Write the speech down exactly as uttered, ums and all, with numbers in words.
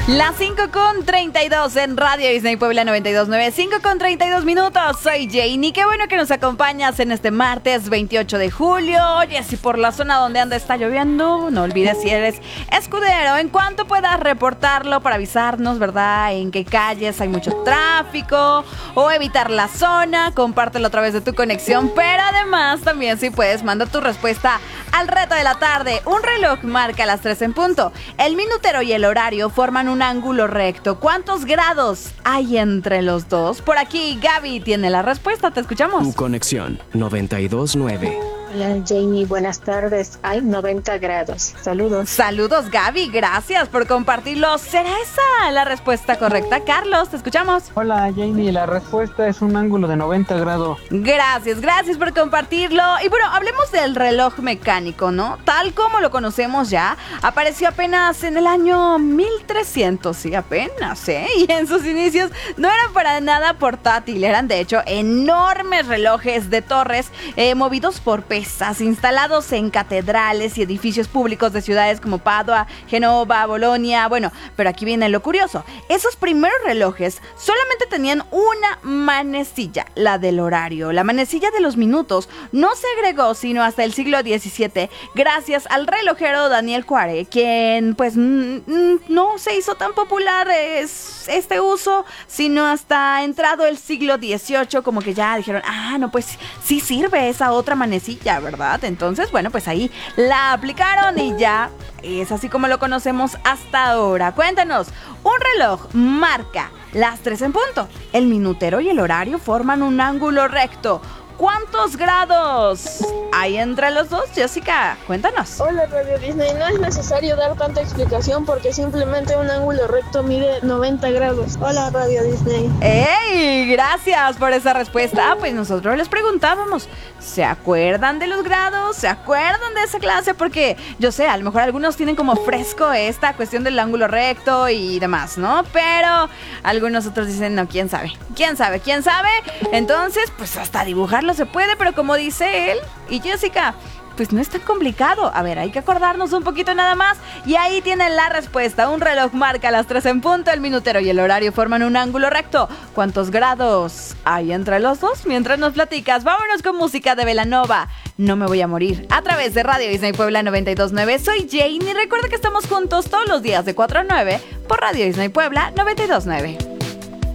Las cinco con treinta y dos en Radio Disney Puebla noventa y dos punto nueve. cinco con treinta y dos minutos. Soy Janie. Qué bueno que nos acompañas en este martes veintiocho de julio. Oye, si por la zona donde anda está lloviendo, no olvides si eres escudero, en cuanto puedas reportarlo para avisarnos, ¿verdad? En qué calles hay mucho tráfico o evitar la zona. Compártelo a través de tu conexión. Pero además también si puedes, manda tu respuesta al reto de la tarde. Un reloj marca las tres en punto. El minutero y el horario forman un ángulo recto. ¿Cuántos grados hay entre los dos? Por aquí Gaby tiene la respuesta. Te escuchamos. Tu conexión noventa y dos punto nueve. Hola Janie, buenas tardes. Hay noventa grados. Saludos. Saludos Gaby, gracias por compartirlo. ¿Será esa la respuesta correcta? Carlos, te escuchamos. Hola Janie, la respuesta es un ángulo de noventa grados. Gracias, gracias por compartirlo. Y bueno, hablemos del reloj mecánico, ¿no? Tal como lo conocemos ya, apareció apenas en el año mil trescientos, sí, apenas, ¿eh? Y en sus inicios no eran para nada portátil, eran de hecho enormes relojes de torres eh, movidos por pesas, instalados en catedrales y edificios públicos de ciudades como Padua, Génova, Bolonia. Bueno, pero aquí viene lo curioso. Esos primeros relojes solamente tenían una manecilla, la del horario. La manecilla de los minutos no se agregó sino hasta el siglo diecisiete, gracias al relojero Daniel Cuare, quien pues mm, mm, no se hizo tan popular es, este uso, sino hasta entrado el siglo dieciocho, como que ya dijeron, ah, no, pues sí sirve esa otra manecilla, ¿verdad? Entonces, bueno, pues ahí la aplicaron y ya es así como lo conocemos hasta ahora. Cuéntanos, un reloj marca las tres en punto. El minutero y el horario forman un ángulo recto. ¿Cuántos grados hay entre los dos, Jessica? Cuéntanos. Hola Radio Disney, no es necesario dar tanta explicación porque simplemente un ángulo recto mide noventa grados. Hola Radio Disney. ¡Ey! Gracias por esa respuesta. Ah, pues nosotros les preguntábamos, ¿se acuerdan de los grados? ¿Se acuerdan de esa clase? Porque yo sé, a lo mejor algunos tienen como fresco esta cuestión del ángulo recto y demás, ¿no? Pero algunos otros dicen, no, ¿quién sabe? ¿Quién sabe? ¿Quién sabe? Entonces, pues hasta dibujarlo se puede, pero como dice él y Jessica, pues no es tan complicado. A ver, hay que acordarnos un poquito nada más. Y ahí tienen la respuesta. Un reloj marca las tres en punto. El minutero y el horario forman un ángulo recto. ¿Cuántos grados hay entre los dos? Mientras nos platicas, vámonos con música de Belanova. No me voy a morir. A través de Radio Disney Puebla noventa y dos punto nueve. Soy Jane y recuerda que estamos juntos todos los días de cuatro a nueve por Radio Disney Puebla noventa y dos punto nueve.